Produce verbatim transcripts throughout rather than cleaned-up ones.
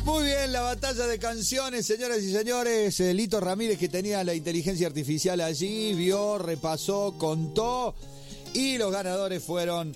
Muy bien, la batalla de canciones, señoras y señores. Eh, Lito Ramírez, que tenía la inteligencia artificial allí, vio, repasó, contó. Y los ganadores fueron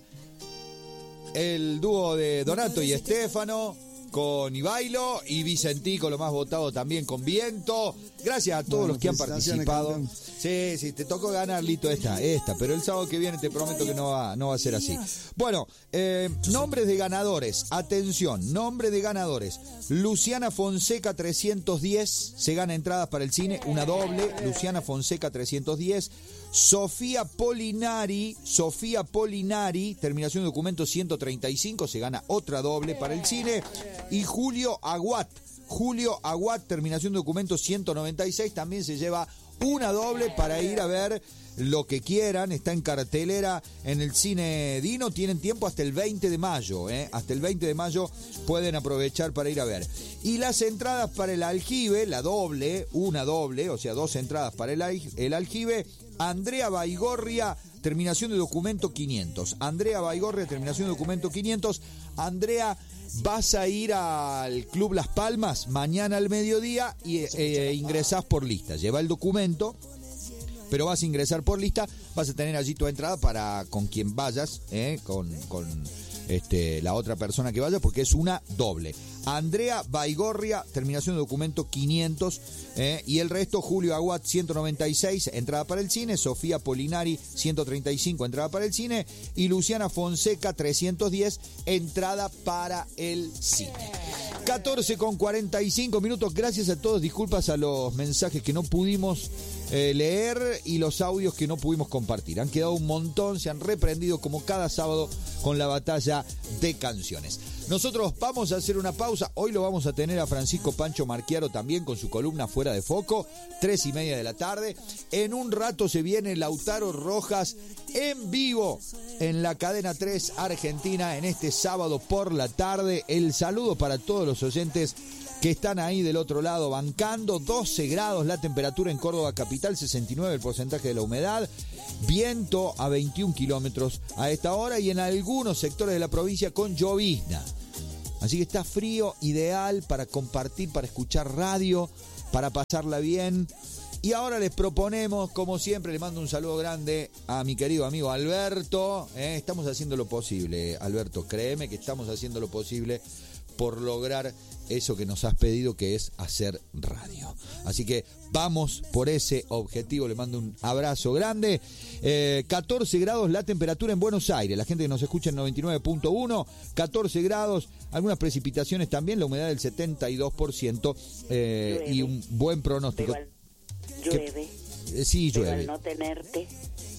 el dúo de Donato y Estefano con Ibailo, y Vicentico, lo más votado también, con Viento. Gracias a todos bueno, los que han participado. Campeón. Sí, sí, te tocó ganar, Lito, esta, esta, pero el sábado que viene te prometo que no va, no va a ser así. Bueno, eh, nombres de ganadores, atención, nombre de ganadores. Luciana Fonseca trescientos diez, se gana entradas para el cine, una doble, Luciana Fonseca trescientos diez. Sofía Polinari, Sofía Polinari, terminación de documento ciento treinta y cinco, se gana otra doble para el cine. Y Julio Aguat, Julio Aguat, terminación de documento ciento noventa y seis, también se lleva una doble para ir a ver lo que quieran. Está en cartelera en el Cine Dino. Tienen tiempo hasta el veinte de mayo, ¿eh? Hasta el veinte de mayo pueden aprovechar para ir a ver. Y las entradas para el Aljibe, la doble, una doble, o sea, dos entradas para el, el Aljibe. Andrea Baigorria, terminación de documento quinientos. Andrea Baigorria, terminación de documento quinientos. Andrea, vas a ir al Club Las Palmas mañana al mediodía y eh, ingresás por lista. Lleva el documento, pero vas a ingresar por lista. Vas a tener allí tu entrada para con quien vayas, eh, con, con este, la otra persona que vaya, porque es una doble. Andrea Baigorria, terminación de documento quinientos, eh, y el resto, Julio Aguat, ciento noventa y seis, entrada para el cine. Sofía Polinari, ciento treinta y cinco, entrada para el cine. Y Luciana Fonseca, trescientos diez, entrada para el cine. catorce con cuarenta y cinco minutos. Gracias a todos, disculpas a los mensajes que no pudimos eh, leer y los audios que no pudimos compartir. Han quedado un montón, se han reprendido como cada sábado con la batalla de canciones. Nosotros vamos a hacer una pausa. Hoy lo vamos a tener a Francisco Pancho Marchiaro también con su columna Fuera de Foco, tres y media de la tarde. En un rato se viene Lautaro Rojas en vivo en la cadena tres Argentina en este sábado por la tarde. El saludo para todos los oyentes que están ahí del otro lado bancando. doce grados la temperatura en Córdoba capital, sesenta y nueve el porcentaje de la humedad, viento a veintiún kilómetros a esta hora y en algunos sectores de la provincia con llovizna. Así que está frío, ideal para compartir, para escuchar radio, para pasarla bien. Y ahora les proponemos, como siempre, le mando un saludo grande a mi querido amigo Alberto. Eh, estamos haciendo lo posible, Alberto, créeme que estamos haciendo lo posible por lograr eso que nos has pedido, que es hacer radio. Así que vamos por ese objetivo. Le mando un abrazo grande. Eh, catorce grados la temperatura en Buenos Aires. La gente que nos escucha en noventa y nueve punto uno, catorce grados, algunas precipitaciones también, la humedad del setenta y dos por ciento eh, y un buen pronóstico. Al, llueve. Que, eh, sí, llueve. Pero al no tenerte,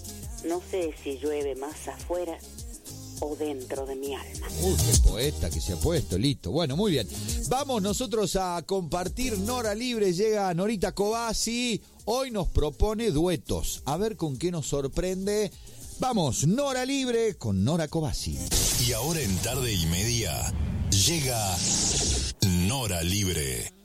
no sé si llueve más afuera o dentro de mi alma. Uy, qué poeta que se ha puesto, listo. Bueno, muy bien. Vamos nosotros a compartir Nora Libre. Llega Norita Cobasi. Hoy nos propone duetos. A ver con qué nos sorprende. Vamos, Nora Libre con Nora Cobasi. Y ahora en Tarde y Media llega Nora Libre.